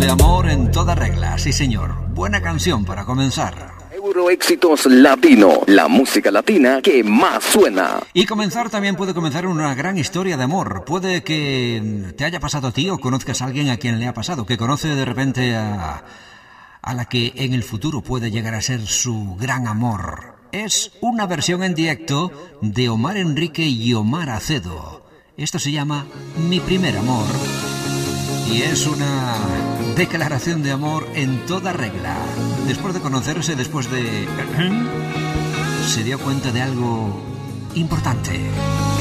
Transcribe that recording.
de amor en toda regla, sí señor. Buena canción para comenzar. Euroéxitos Latino, la música latina que más suena. Y comenzar también puede comenzar una gran historia de amor. Puede que te haya pasado a ti o conozcas a alguien a quien le ha pasado, que conoce de repente a la que en el futuro puede llegar a ser su gran amor. Es una versión en directo de Omar Enrique y Omar Acedo. Esto se llama Mi Primer Amor y es una declaración de amor en toda regla. Después de conocerse, se dio cuenta de algo importante.